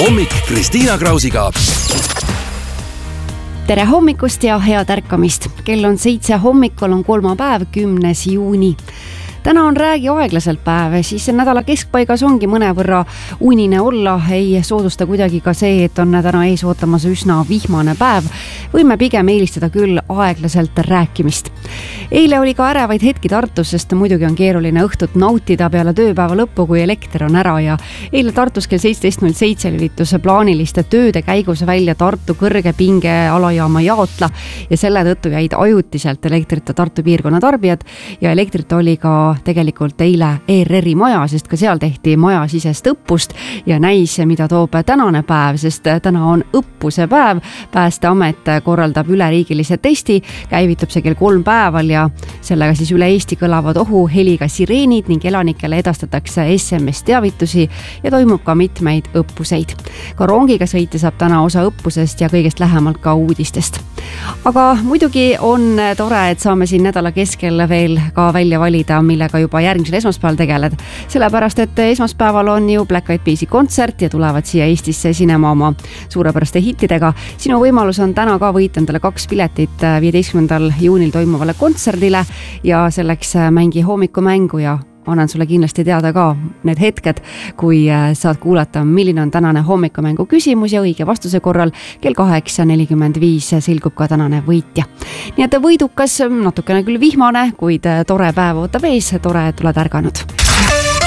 hommik Kristiina Krausiga. Tere hommikust ja head ärkamist. Kell on 7 hommikul, on kolmapäev, 10. juuni. Täna on räägi aeglaselt päev, siis nädala keskpaigas ongi mõnevõrra unine olla, ei soodusta kuidagi ka see, et on täna ees ootamas üsna vihmane päev. Võime pigem eelistada küll aeglaselt rääkimist. Eile oli ka ärevaid hetki Tartus, sest muidugi on keeruline õhtut nautida peale tööpäeva lõppu, kui elekter on ära ja eile Tartus kell 17.07 lülitus plaaniliste tööde käigus välja Tartu kõrge pinge alajaama jaotla ja selle tõttu jäid ajutiselt elektrita Tartu piirkonna tarbijad ja elektrit oli ka tegelikult eile ERR-i maja, sest ka seal tehti majasisest õppust ja näis, mida toob tänane päev, sest täna on õppuse päev. Päästeamet korraldab üleriigilise testi, käivitub see kell 3 päeval ja sellega siis üle Eesti kõlavad ohuheliga sireenid ning elanikele edastatakse SMS-teavitusi ja toimub ka mitmeid õppuseid. Ka rongiga sõitja saab täna osa õppusest ja kõigest lähemalt ka uudistest. Aga muidugi on tore, et saame siin nädala keskel veel ka välja valida, millega juba järgmisel esmaspäeval tegeled. Sellepärast, et esmaspäeval on ju Black Eyed Peasi kontsert ja tulevad siia Eestisse esinema oma suurepäraste hittidega. Sinu võimalus on täna ka võita endale 2 piletit 15. juunil toimuvale kontserdile ja selleks mängi hommikumängu ja annan sulle kindlasti teada ka need hetked, kui saad kuulata, milline on tänane hommikumängu küsimus ja õige vastuse korral kell 8.45 selgub ka tänane võitja. Nii et võidukas, natukene küll vihmane, kuid tore päev ootab ees, tore, et oled ärganud.